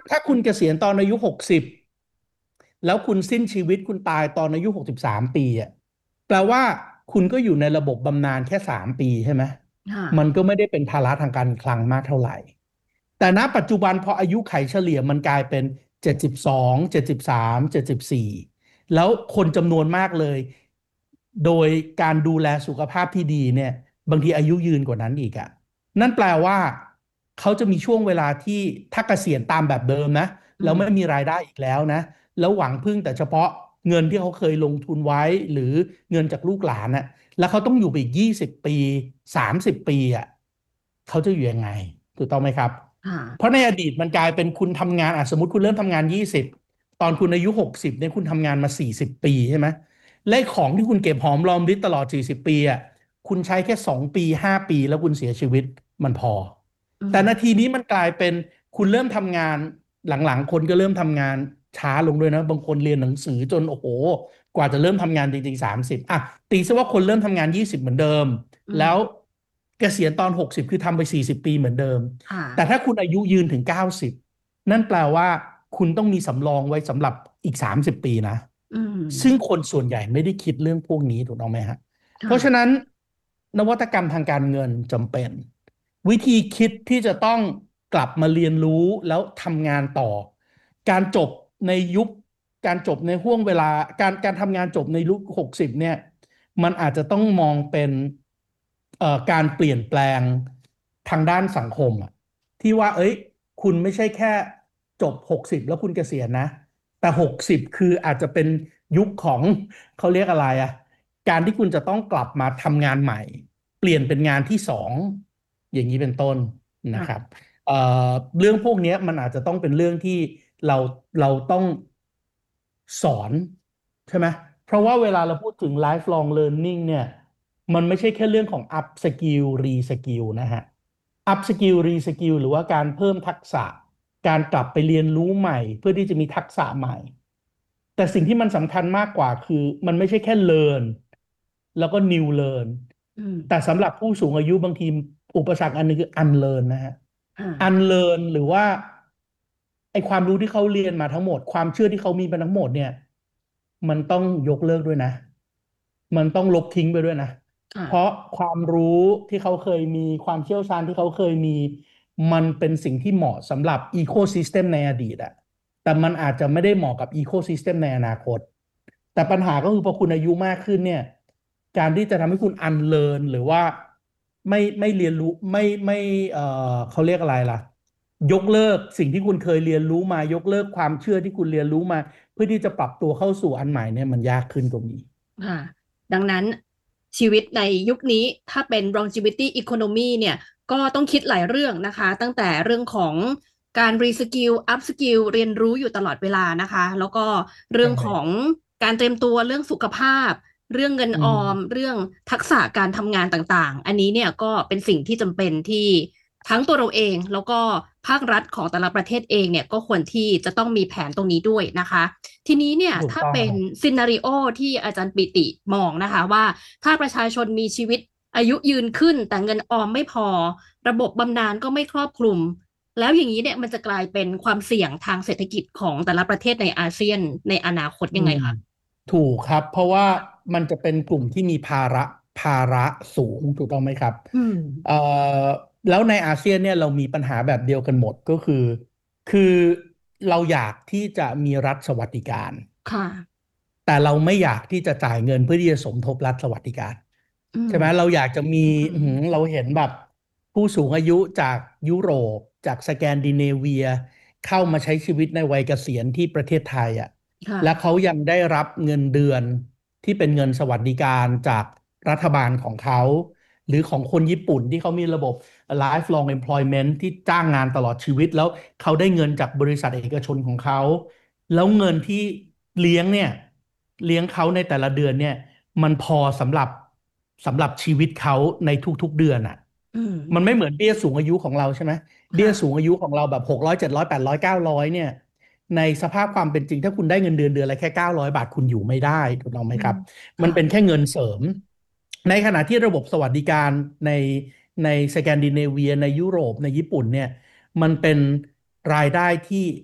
ถ้าคุณเกษียณตอนอายุ60แล้วคุณสิ้นชีวิตคุณตายตอนอายุ63 ปีอ่ะแปลว่าคุณก็อยู่ในระบบบำนาญแค่3 ปีใช่ไหมค่ะมันก็ไม่ได้เป็นภาระทางการคลังมากเท่าไหร่แต่ณปัจจุบันพออายุไขเฉลี่ยมันกลายเป็น727374แล้วคนจำนวนมากเลยโดยการดูแลสุขภาพที่ดีเนี่ยบางทีอายุยืนกว่านั้นอีกอ่ะนั่นแปลว่าเขาจะมีช่วงเวลาที่ถ้าเกษียณตามแบบเดิมนะแล้วไม่อืมมีรายได้อีกแล้วนะแล้วหวังพึ่งแต่เฉพาะเงินที่เขาเคยลงทุนไว้หรือเงินจากลูกหลานน่ะแล้วเขาต้องอยู่ไปอีก20 ปี30 ปีอ่ะเขาจะอยู่ยังไงถูกต้องไหมครับค่ะเพราะในอดีตมันกลายเป็นคุณทำงานสมมติคุณเริ่มทำงาน20ตอนคุณอายุ60เนี่ยคุณทำงานมา40 ปีใช่ไหมและของที่คุณเก็บหอมรอมริบตลอด40 ปีอ่ะคุณใช้แค่2 ปี5 ปีแล้วคุณเสียชีวิตมันพออืมแต่นาทีนี้มันกลายเป็นคุณเริ่มทำงานหลังๆคนก็เริ่มทำงานช้าลงด้วยนะบางคนเรียนหนังสือจนโอ้โหกว่าจะเริ่มทำงานจริงๆ30อ่ะตีซะว่าคนเริ่มทำงาน20เหมือนเดิมอืมแล้วเกษียณตอน60คือทำไป40 ปีเหมือนเดิมค่ะแต่ถ้าคุณอายุยืนถึง90นั่นแปลว่าคุณต้องมีสำรองไว้สำหรับอีก30 ปีนะอืมซึ่งคนส่วนใหญ่ไม่ได้คิดเรื่องพวกนี้ถูกต้องไหมฮะเพราะฉะค่ะนั้นนวัตกรรมทางการเงินจำเป็นวิธีคิดที่จะต้องกลับมาเรียนรู้แล้วทำงานต่อการจบในยุคการจบในห่วงเวลาการทำงานจบในยุค60เนี่ยมันอาจจะต้องมองเป็นการเปลี่ยนแปลงทางด้านสังคมอะ ที่ว่าเอ้ยคุณไม่ใช่แค่จบ60แล้วคุณเกษียณนะแต่60คืออาจจะเป็นยุคของเขาเรียกอะไรอะการที่คุณจะต้องกลับมาทำงานใหม่เปลี่ยนเป็นงานที่สองอย่างนี้เป็นต้นนะครับค่ะเอ่อเรื่องพวกนี้มันอาจจะต้องเป็นเรื่องที่เราเราต้องสอนใช่ไหมเพราะว่าเวลาเราพูดถึง lifelong learning เนี่ยมันไม่ใช่แค่เรื่องของ up skill re skill นะฮะ up skill re skill หรือว่าการเพิ่มทักษะการกลับไปเรียนรู้ใหม่เพื่อที่จะมีทักษะใหม่แต่สิ่งที่มันสำคัญมากกว่าคือมันไม่ใช่แค่ learn แล้วก็ new learn อืมแต่สำหรับผู้สูงอายุบางทีอุปสรรคอันนึงคือ unlearn นะฮะอ่า unlearn หรือว่าไอความรู้ที่เขาเรียนมาทั้งหมดความเชื่อที่เขามีมาทั้งหมดเนี่ยมันต้องยกเลิกด้วยนะมันต้องลบทิ้งไปด้วยนะเพราะค่ะความรู้ที่เขาเคยมีความเชี่ยวชาญที่เขาเคยมีมันเป็นสิ่งที่เหมาะสำหรับอีโคซิสเต็มในอดีตอะแต่มันอาจจะไม่ได้เหมาะกับอีโคซิสเต็มในอนาคตแต่ปัญหาก็คือพอคุณอายุมากขึ้นเนี่ยการที่จะทำให้คุณอันเลิร์นหรือว่าไม่เรียนรู้ไม่เขาเรียกอะไรล่ะ ยกเลิกสิ่งที่คุณเคยเรียนรู้มายกเลิกความเชื่อที่คุณเรียนรู้มาเพื่อที่จะปรับตัวเข้าสู่อันใหม่เนี่ยมันยากขึ้นตรงนี้ค่ะดังนั้นชีวิตในยุคนี้ถ้าเป็น longevity economy เนี่ยก็ต้องคิดหลายเรื่องนะคะตั้งแต่เรื่องของการ reskill upskill เรียนรู้อยู่ตลอดเวลานะคะแล้วก็เรื่องของใช่การเตรียมตัวเรื่องสุขภาพเรื่องเงินอืออมมเรื่องทักษะการทำงานต่างๆอันนี้เนี่ยก็เป็นสิ่งที่จำเป็นที่ทั้งตัวเราเองแล้วก็ภาครัฐของแต่ละประเทศเองเนี่ยก็ควรที่จะต้องมีแผนตรงนี้ด้วยนะคะ ทีนี้เนี่ยถูกถ้าเป็นต้องครับซีนาริโอที่อาจารย์ปิติมองนะคะว่าถ้าประชาชนมีชีวิตอายุยืนขึ้นแต่เงินออมไม่พอระบบบำนาญก็ไม่ครอบคลุมแล้วอย่างนี้เนี่ยมันจะกลายเป็นความเสี่ยงทางเศรษฐกิจของแต่ละประเทศในอาเซียนในอนาคตอืมยังไงคะถูกครับเพราะว่ามันจะเป็นกลุ่มที่มีภาระสูงถูกต้องไหมครับอืมเอ่อแล้วในอาเซียนเนี่ยเรามีปัญหาแบบเดียวกันหมดก็คือเราอยากที่จะมีรัฐสวัสดิการค่ะแต่เราไม่อยากที่จะจ่ายเงินเพื่อที่จะสมทบรัฐสวัสดิการอืมใช่ไหมเราอยากจะมีอืมเราเห็นแบบผู้สูงอายุจากยุโรปจากสแกนดิเนเวียเข้ามาใช้ชีวิตในวัยเกษียณที่ประเทศไทยอ่ะและค่ะเขายังได้รับเงินเดือนที่เป็นเงินสวัสดิการจากรัฐบาลของเขาหรือของคนญี่ปุ่นที่เขามีระบบ lifelong employment ที่จ้างงานตลอดชีวิตแล้วเขาได้เงินจากบริษัทเอกชนของเขาแล้วเงินที่เลี้ยงเนี่ย เลี้ยงเขาในแต่ละเดือนเนี่ยมันพอสำหรับชีวิตเขาในทุกๆเดือนอ่ะอืมมันไม่เหมือนเบี้ยสูงอายุของเราใช่ไหมเบี้ยสูงค่ะอายุของเราแบบ600700800900เนี่ยในสภาพความเป็นจริงถ้าคุณได้เงินเดือนเดือนละแค่900 บาทคุณอยู่ไม่ได้ถูกต้องไหมอืมครับมันค่ะเป็นแค่เงินเสริมในขณะที่ระบบสวัสดิการในในสแกนดิเนเวียในยุโรปในญี่ปุ่นเนี่ยมันเป็นรายได้ที่